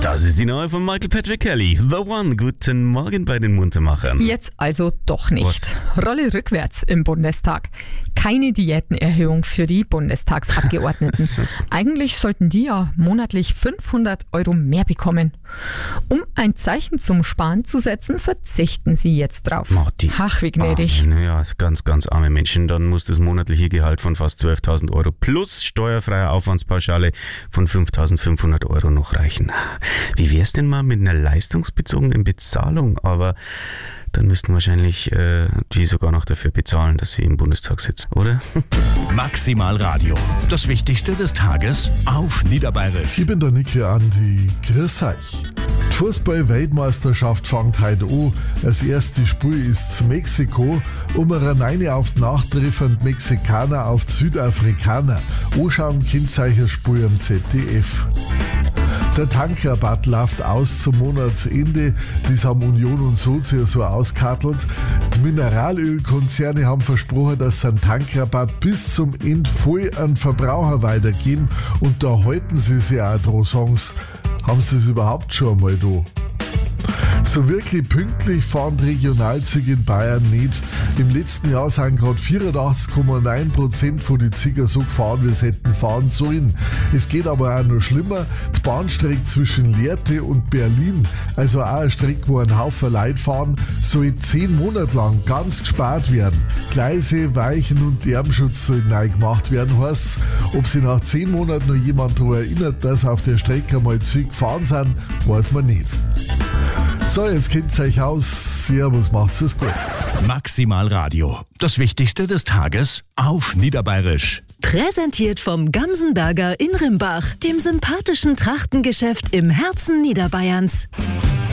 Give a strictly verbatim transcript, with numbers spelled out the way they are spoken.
Das ist die neue von Michael Patrick Kelly. The One. Guten Morgen bei den Muntermachern. Jetzt also doch nicht. Was? Rolle rückwärts im Bundestag. Keine Diätenerhöhung für die Bundestagsabgeordneten. Eigentlich sollten die ja monatlich fünfhundert Euro mehr bekommen. Um ein Zeichen zum Sparen zu setzen, verzichten sie jetzt drauf. Marti. Ach, wie gnädig. Ah, ja, ganz, ganz arme Menschen. Dann muss das monatliche Gehalt von fast zwölftausend Euro plus steuerfreie Aufwandspauschale von fünftausendfünfhundert Euro noch reichen. Wie wär's denn mal mit einer leistungsbezogenen Bezahlung? Aber dann müssten wahrscheinlich äh, die sogar noch dafür bezahlen, dass sie im Bundestag sitzen, oder? Maximal Radio. Das Wichtigste des Tages auf Niederbayerisch. Ich bin der Niki Andi. Grüß euch. Die Fußball-Weltmeisterschaft fängt heute an. Das erste Spiel ist zu Mexiko. Um eine Neine auf die Nacht treffen die Mexikaner auf die Südafrikaner. Anschauen Kennzeichen Spiel am Z D F. Der Tankrabatt läuft aus zum Monatsende. Das haben Union und Sozio so auskartelt. Die Mineralölkonzerne haben versprochen, dass sie einen Tankrabatt bis zum Ende voll an Verbraucher weitergeben. Und da halten sie sich auch dran, sagen sie. Haben sie das überhaupt schon einmal da? So wirklich pünktlich fahren die Regionalzüge in Bayern nicht. Im letzten Jahr sind gerade vierundachtzig Komma neun Prozent von den Zügen so gefahren, wie sie hätten fahren sollen. Es geht aber auch noch schlimmer. Die Bahnstrecke zwischen Lehrte und Berlin, also auch eine Strecke, wo ein Haufen Leute fahren, soll zehn Monate lang ganz gespart werden. Gleise, Weichen und Erbenschutz sollen neu gemacht werden, heißt, ob sich nach zehn Monaten noch jemand daran erinnert, dass auf der Strecke mal Züge gefahren sind, weiß man nicht. So, jetzt kennt ihr euch aus. Servus, macht's es gut. Maximal Radio. Das Wichtigste des Tages auf Niederbayerisch. Präsentiert vom Gamsenberger in Rimbach, dem sympathischen Trachtengeschäft im Herzen Niederbayerns.